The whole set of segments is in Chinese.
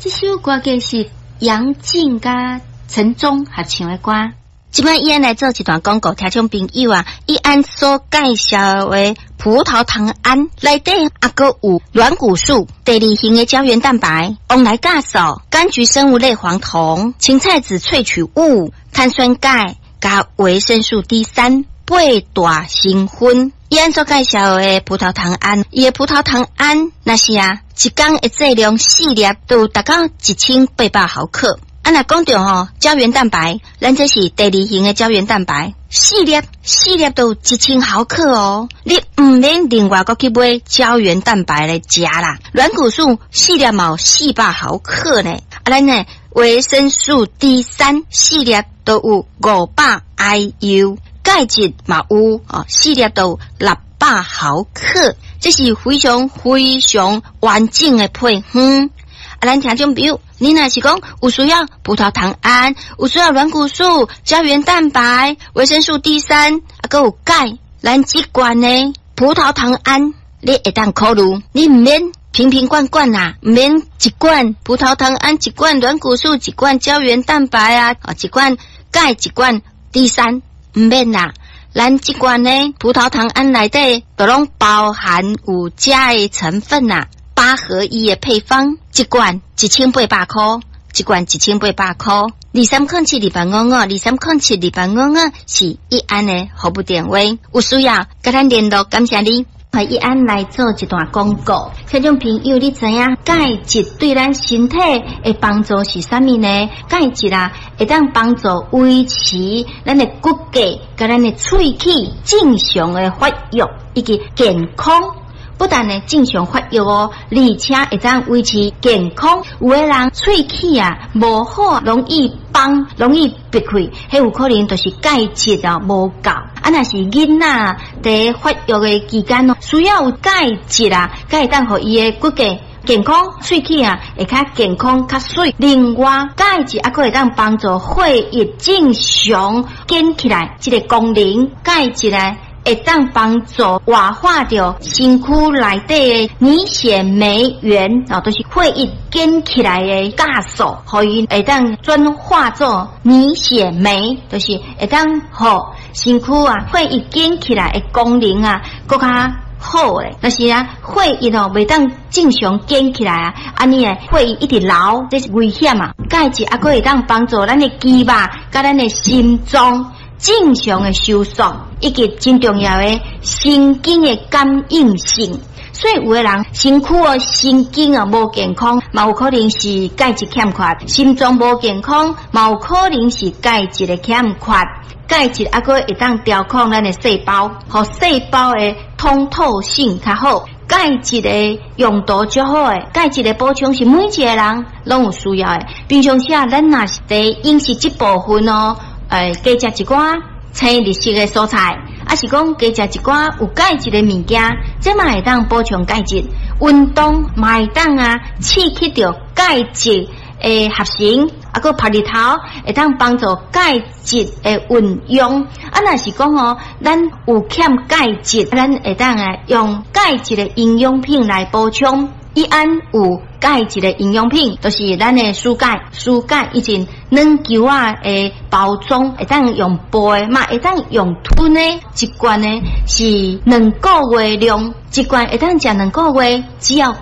这首歌嘅是杨静甲陈忠合唱的歌。今摆伊安来做一段广告，听众朋友啊，伊安所介绍的葡萄糖胺内底还佫有软骨素、第二型的胶原蛋白、翁来酵素、柑橘生物类黄酮、芹菜籽萃取物、碳酸钙加维生素 D3、八大成分。伊安所介绍的葡萄糖胺，伊的葡萄糖胺那是一天的剂量4粒都达到1800毫克。若讲到胶原蛋白，咱这是第二型的胶原蛋白，4粒都1000毫克哦。你唔免另外再去买胶原蛋白来食啦。软骨素4粒嘛有400毫克呢，咱呢维生素 D3 4粒都有500 IU， 钙质嘛有4粒都600毫克，这是非常完整的配方。咱听众朋友，你若是讲有需要葡萄糖胺，有需要软骨素、胶原蛋白、维生素 D3，还有钙，咱这罐呢葡萄糖胺，你会当考虑，你唔免瓶罐啦，唔免一罐葡萄糖胺，一罐软骨素，一罐胶原蛋白一罐钙，一罐 D3，唔免啦。咱这罐呢葡萄糖胺内底都拢包含有钾的成分8合1的配方，一罐1800块，一罐1800块。23072852，23072852是一安的服务电话，有需要跟咱联络，感谢你。一安来做一段广告，听众朋友，你知影钙质对咱身体的帮助是啥物呢？钙质会当帮助维持咱的骨骼甲咱的喙齿正常的发育以及健康。不但呢正常发育而且会当维持健康。有的人喙齿无好，容易崩，容易闭开，迄有可能就是钙质无够。若是囡仔在发育的期间需要有钙质才会当互伊的骨骼健康，喙齿会较健康较水。另外，钙质还可以当帮助血液正常建起来，这个功能钙质会当帮助活化掉身躯内底的凝血酶原，都是血液建起来的酵素，可以会当转化做凝血酶，就是会当互身躯血液建起来的功能更加好诶。但是血液袂当正常建起来安尼血液一直流，这是危险钙质还可以当帮助咱的肌肉甲咱的心脏正常的收缩，以及真重要的神经的感应性。所以有的人身躯神经无健康，嘛有可能是钙质欠缺；心脏无健康，嘛有可能是钙质的欠缺。钙质还可以当调控咱的细胞，和细胞的通透性较好。钙质的用途较好诶，钙质的补充是每一个人拢有需要诶。平常时咱若是在饮食这部分加食一寡青绿色的蔬菜，是讲加食一寡有钙质的物件，这嘛会当补充钙质。运动嘛会当刺激到钙质的合成，还拍日头会当帮助钙质的运用。若是讲咱有欠钙质，咱会当用钙质的营养品来补充。伊安有钙质的营养品，就是咱的蔬钙，蔬钙以前软球的包装会当用杯嘛，会当用吞的，一罐呢是2个月量，一罐会当食2个月，只要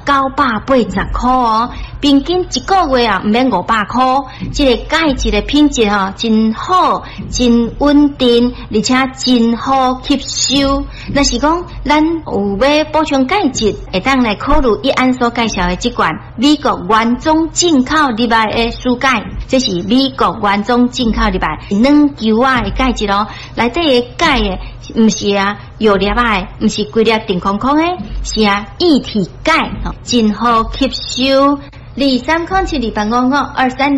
980块平均1个月唔免500块。这个钙质的品质真好，真稳定，而且真好吸收。若是讲咱有要补充钙质，会当来考虑一安所介绍的这罐美国原装进口入来的蔬钙，这是美国原装进口入来2球的钙质内底的钙唔是药粒唔是规粒定空空的，是液体钙，真好吸收。2307285523